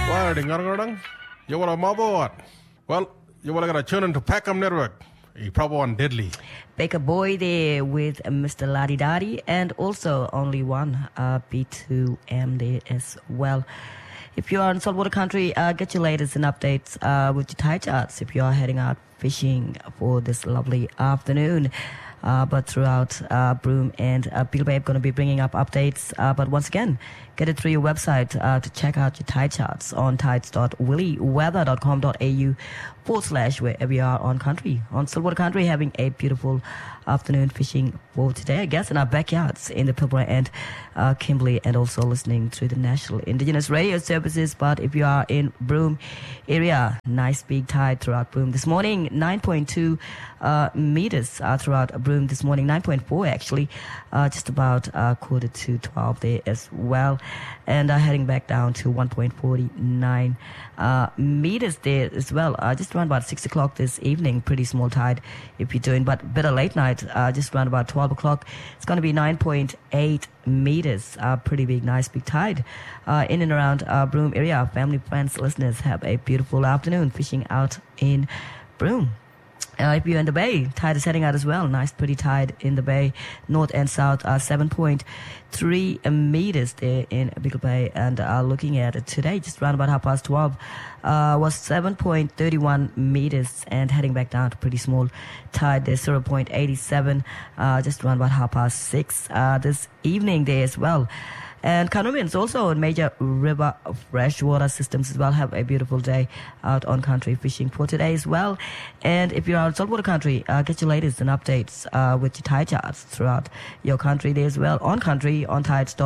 Ngarang, you want a mobile? Well, you want to tune into Packham Network. You probably want Deadly. Baker Boy there with Mr. Ladi Dadi, and also only one B2M there as well. If you are in saltwater country, get your latest and updates with your tide charts if you are heading out fishing for this lovely afternoon. But throughout Broome and Beagle Bay, I'm going to be bringing up updates. But once again, get it through your website to check out your tide charts on tides.willyweather.com.au/wherever you are on country. On saltwater country, having a beautiful afternoon fishing for today, I guess, in our backyards in the Pilbara and Kimberley, and also listening through the National Indigenous Radio Services. But if you are in Broome area, nice big tide throughout Broome this morning, 9.2 meters throughout Broome this morning, 9.4 actually, just about 11:45 there as well, and heading back down to 1.49 meters there as well, just around about 6 o'clock this evening. Pretty small tide if you're doing, but better late night, just around about 12 o'clock. It's going to be 9.8 meters, pretty big, nice big tide in and around Broome area. Family, friends, listeners, have a beautiful afternoon fishing out in Broome. If you're in the bay, tide is heading out as well. Nice, pretty tide in the bay, north and south, 7.3 meters there in Beagle Bay. And looking at it today, just around about 12:30, was 7.31 meters, and heading back down to pretty small tide there, 0.87, just around about 6:30 this evening there as well. And Kanumians, also in major river freshwater systems as well, have a beautiful day out on country fishing for today as well. And if you're out in saltwater country, get your latest and updates with your tide charts throughout your country there as well. On country, on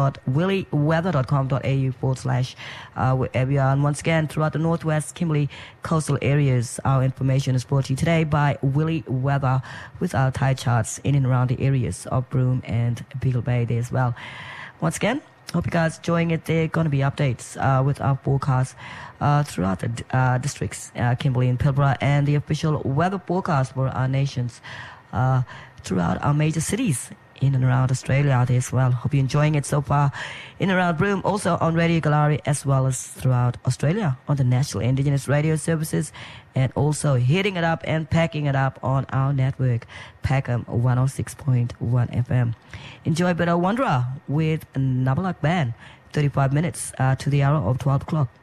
tides.willyweather.com.au/wherever you are. And once again, throughout the Northwest, Kimberley coastal areas, our information is brought to you today by Willy Weather with our tide charts in and around the areas of Broome and Beagle Bay there as well. Once again, hope you guys enjoying it. There are going to be updates with our forecast throughout the districts, Kimberley and Pilbara, and the official weather forecast for our nations throughout our major cities in and around Australia out there as well. Hope you're enjoying it so far in and around Broome, also on Radio Galari, as well as throughout Australia on the National Indigenous Radio Services, and also hitting it up and packing it up on our network, Packham 106.1 FM. Enjoy a bit of Wanderer with Nabalak Band, 35 minutes to the hour of 12 o'clock.